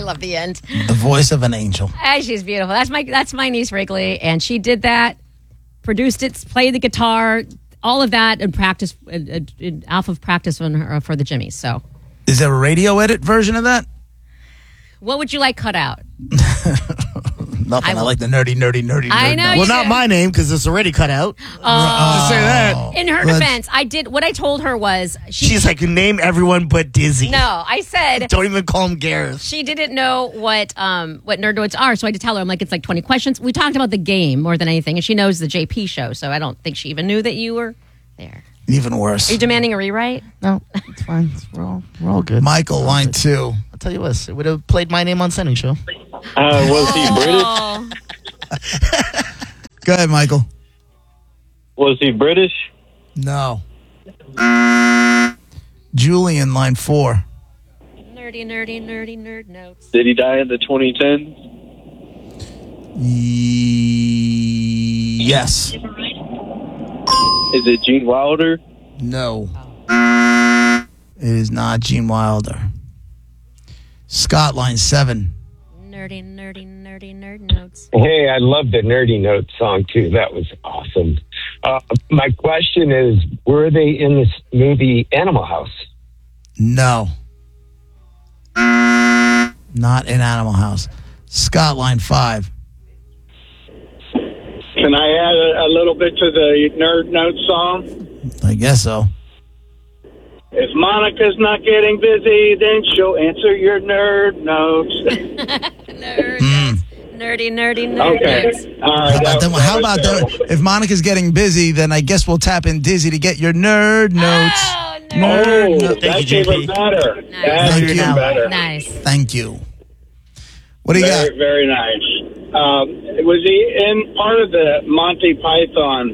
love the end. The voice of an angel. She's beautiful. That's my niece Wrigley, and she did that, produced it, played the guitar, all of that, and practice off of practice on her, for the Jimmys. So, is there a radio edit version of that? What would you like cut out? Nothing. I like the nerdy. I know. Well, not my name because it's already cut out. Just say that. In her defense, what I told her was she's like, name everyone but Dizzy. No, I said don't even call him Gareth. She didn't know what nerd notes are, so I had to tell her. I'm like, it's like 20 questions. We talked about the game more than anything, and she knows the JP show, so I don't think she even knew that you were there. Even worse. Are you demanding a rewrite? No, it's fine. We're all good. Michael, line 2. I'll tell you what, it would have played my name on Sending Show. Was he British? Go ahead, Michael. Was he British? No. Julian, line 4. Nerdy nerd notes. Did he die in the 2010s? Yes. Is it Gene Wilder? No. It is not Gene Wilder. Scott, line 7. Nerdy nerd notes. Hey, I love the Nerdy Notes song, too. That was awesome. My question is, were they in this movie Animal House? No. Not in Animal House. Scott, line 5. Can I add a little bit to the Nerd Notes song? I guess so. If Monica's not getting busy, then she'll answer your nerd notes. Nerdy notes. All right. How about that? If Monica's getting busy, then I guess we'll tap in Dizzy to get your nerd notes. Oh, nerd notes. That's even better. Nice. That's even better. Nice. Thank you. What do you got? Very nice. Was he in part of the Monty Python?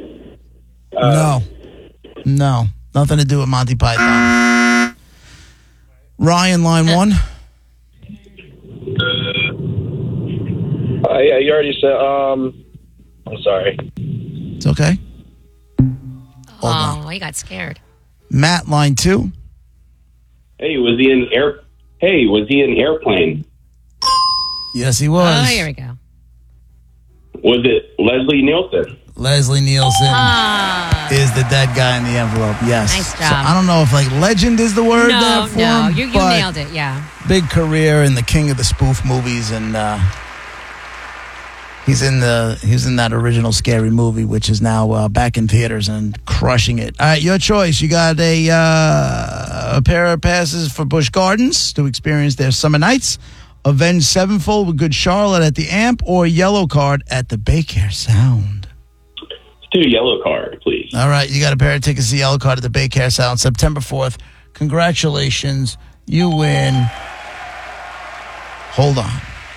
No. Nothing to do with Monty Python. Ryan, line 1. Yeah, you already said. I'm sorry. It's okay. Oh, he got scared. Matt, line 2. Hey, was he in Airplane? Yes, he was. Oh, here we go. Was it Leslie Nielsen? Leslie Nielsen is the dead guy in the envelope. Yes. Nice job. So I don't know if legend is the word. No, you but nailed it. Yeah. Big career in the king of the spoof movies, and he's in that original Scary Movie, which is now back in theaters and crushing it. All right, your choice. You got a pair of passes for Busch Gardens to experience their summer nights, Avenged Sevenfold with Good Charlotte at the Amp, or Yellow Card at the Baycare Sound. Let's do Yellow Card, please. All right, you got a pair of tickets to Yellow Card at the Baycare Sound, September 4th. Congratulations. You win. Hold on.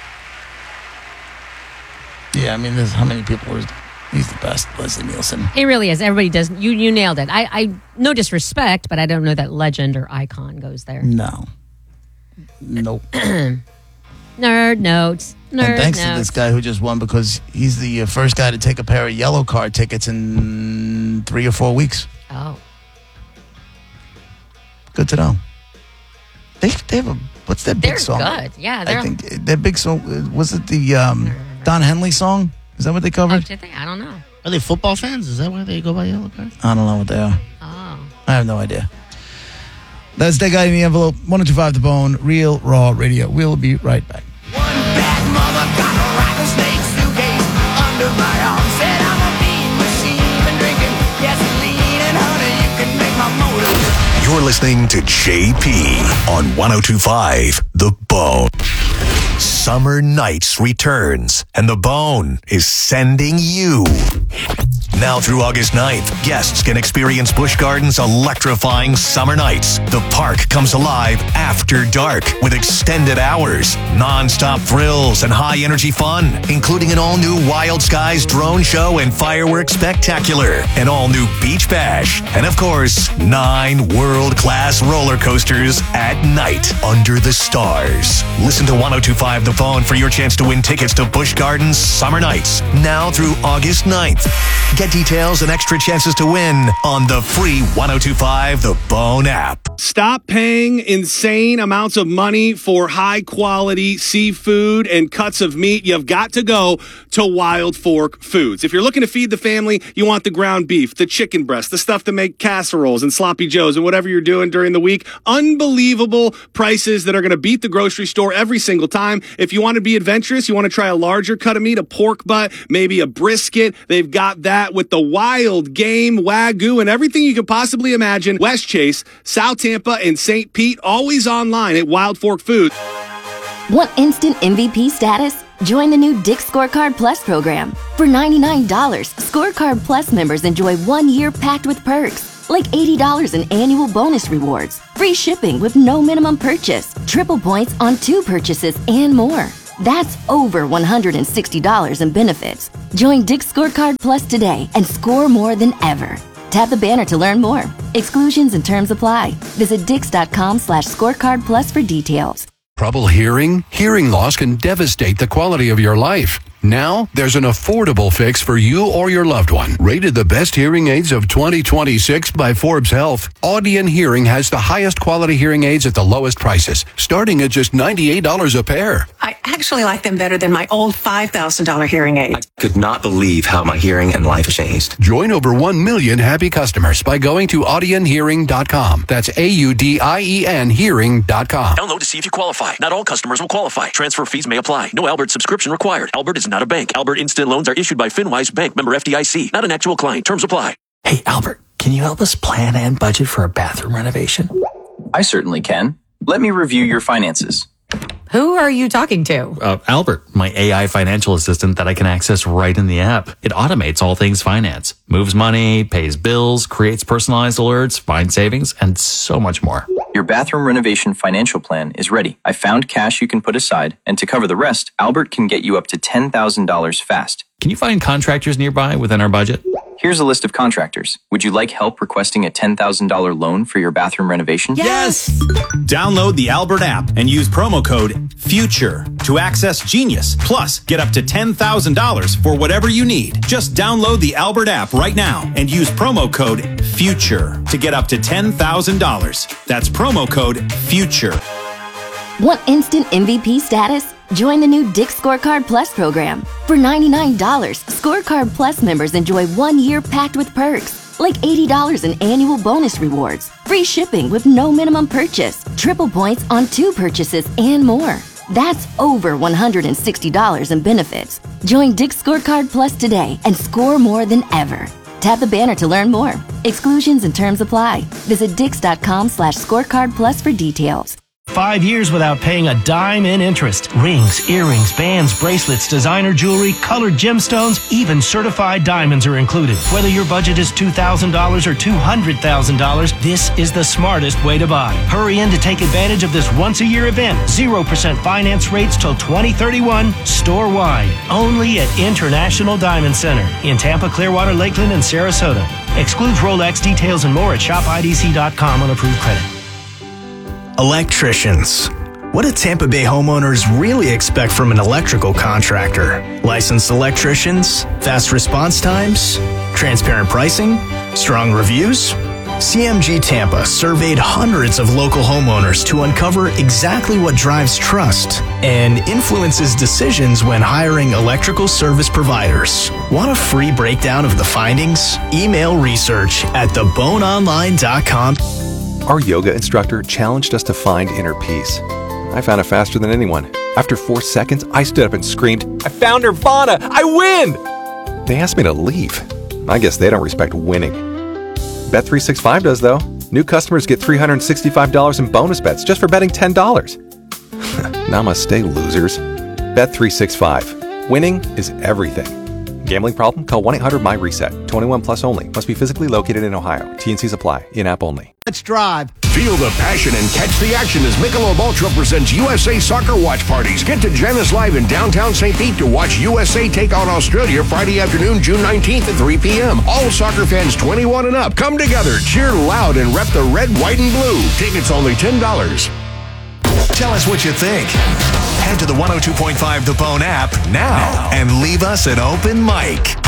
Yeah, I mean, how many people were... He's the best, Leslie Nielsen. He really is. Everybody does. You nailed it. I no disrespect, but I don't know that legend or icon goes there. No. Nope. Nerd notes. And thanks to this guy who just won, because he's the first guy to take a pair of Yellow Card tickets in 3 or 4 weeks. Oh. Good to know. They have a... What's their big song? They're good. Yeah. I think their big song... Was it the Don Henley song? Is that what they covered? Oh, did they? I don't know. Are they football fans? Is that why they go by Yellow Card? I don't know what they are. Oh. I have no idea. That's Dead Guy in the Envelope. 102.5 The Bone. Real Raw Radio. We'll be right back. One bad mother got a rattlesnake suitcase under my arm. Said I'm a mean machine and drinking gasoline, and honey, you can make my motor. You're listening to JP on 102.5 The Bone. Summer Nights returns, and The Bone is sending you. Now through August 9th, guests can experience Busch Gardens' electrifying summer nights. The park comes alive after dark with extended hours, non-stop thrills, and high-energy fun, including an all-new Wild Skies drone show and fireworks spectacular, an all-new beach bash, and of course, 9 world-class roller coasters at night under the stars. Listen to 102.5 1015 The Bone for your chance to win tickets to Busch Gardens Summer Nights, now through August 9th. Get details and extra chances to win on the free 1025 The Bone app. Stop paying insane amounts of money for high-quality seafood and cuts of meat. You've got to go to Wild Fork Foods. If you're looking to feed the family, you want the ground beef, the chicken breast, the stuff to make casseroles and sloppy joes and whatever you're doing during the week. Unbelievable prices that are going to beat the grocery store every single time. If you want to be adventurous, you want to try a larger cut of meat, a pork butt, maybe a brisket, they've got that with the wild game, Wagyu, and everything you could possibly imagine. West Chase, South Tampa, and St. Pete, always online at Wild Fork Foods. Want instant MVP status? Join the new Dick's Scorecard Plus program. For $99, Scorecard Plus members enjoy 1 year packed with perks, like $80 in annual bonus rewards, free shipping with no minimum purchase, triple points on 2 purchases, and more. That's over $160 in benefits. Join Dick's Scorecard Plus today and score more than ever. Tap the banner to learn more. Exclusions and terms apply. Visit Dix.com/scorecard plus for details. Trouble hearing? Hearing loss can devastate the quality of your life. Now, there's an affordable fix for you or your loved one. Rated the best hearing aids of 2026 by Forbes Health, Audion Hearing has the highest quality hearing aids at the lowest prices, starting at just $98 a pair. I actually like them better than my old $5,000 hearing aid. I could not believe how my hearing and life changed. Join over 1 million happy customers by going to audionhearing.com. That's AUDIEN hearing.com. Download to see if you qualify. Not all customers will qualify. Transfer fees may apply. No Albert subscription required. Albert is not a bank. Albert Instant Loans are issued by FinWise Bank, member FDIC. Not an actual client. Terms apply. Hey, Albert, can you help us plan and budget for a bathroom renovation? I certainly can. Let me review your finances. Who are you talking to? Albert, my AI financial assistant that I can access right in the app. It automates all things finance, moves money, pays bills, creates personalized alerts, finds savings, and so much more. Your bathroom renovation financial plan is ready. I found cash you can put aside, and to cover the rest, Albert can get you up to $10,000 fast. Can you find contractors nearby within our budget? Here's a list of contractors. Would you like help requesting a $10,000 loan for your bathroom renovation? Yes! Download the Albert app and use promo code FUTURE to access Genius. Plus, get up to $10,000 for whatever you need. Just download the Albert app right now and use promo code FUTURE to get up to $10,000. That's promo code FUTURE. Want instant MVP status? Join the new Dick's Scorecard Plus program. For $99, Scorecard Plus members enjoy 1 year packed with perks, like $80 in annual bonus rewards, free shipping with no minimum purchase, triple points on 2 purchases, and more. That's over $160 in benefits. Join Dick's Scorecard Plus today and score more than ever. Tap the banner to learn more. Exclusions and terms apply. Visit Dix.com/scorecard plus for details. 5 years without paying a dime in interest. Rings, earrings, bands, bracelets, designer jewelry, colored gemstones, even certified diamonds are included. Whether your budget is $2,000 or $200,000, this is the smartest way to buy. Hurry in to take advantage of this once-a-year event. 0% finance rates till 2031, store-wide. Only at International Diamond Center in Tampa, Clearwater, Lakeland, and Sarasota. Excludes Rolex. Details and more at shopidc.com on approved credit. Electricians. What do Tampa Bay homeowners really expect from an electrical contractor? Licensed electricians? Fast response times? Transparent pricing? Strong reviews? CMG Tampa surveyed hundreds of local homeowners to uncover exactly what drives trust and influences decisions when hiring electrical service providers. Want a free breakdown of the findings? Email research@theboneonline.com. Our yoga instructor challenged us to find inner peace. I found it faster than anyone. After 4 seconds, I stood up and screamed, "I found Nirvana! I win!" They asked me to leave. I guess they don't respect winning. Bet365 does, though. New customers get $365 in bonus bets just for betting $10. Namaste, losers. Bet365. Winning is everything. Gambling problem? Call 1-800-MY-RESET. 21 plus only. Must be physically located in Ohio. T&Cs apply. In-app only. Let's drive. Feel the passion and catch the action as Michelob Ultra presents USA Soccer Watch Parties. Get to Janice Live in downtown St. Pete to watch USA take on Australia Friday afternoon, June 19th at 3 p.m. All soccer fans 21 and up. Come together, cheer loud, and rep the red, white, and blue. Tickets only $10. Tell us what you think. Head to the 102.5 The Bone app now and leave us an open mic.